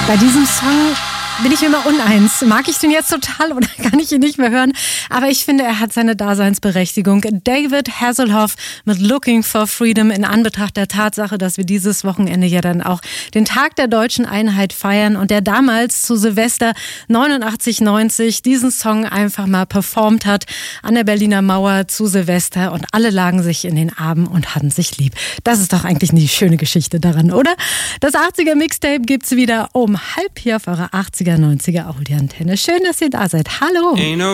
Bei diesem Song bin ich mir immer uneins. Mag ich den jetzt total oder kann ich ihn nicht mehr hören? Aber ich finde, er hat seine Daseinsberechtigung. David Hasselhoff mit Looking for Freedom in Anbetracht der Tatsache, dass wir dieses Wochenende ja dann auch den Tag der deutschen Einheit feiern und der damals zu Silvester 89/90 diesen Song einfach mal performt hat an der Berliner Mauer zu Silvester und alle lagen sich in den Armen und hatten sich lieb. Das ist doch eigentlich eine schöne Geschichte daran, oder? Das 80er Mixtape gibt's wieder um 7:30 hier auf eurer 80er, 90er Audioantenne. Schön, dass ihr da seid. Hallo!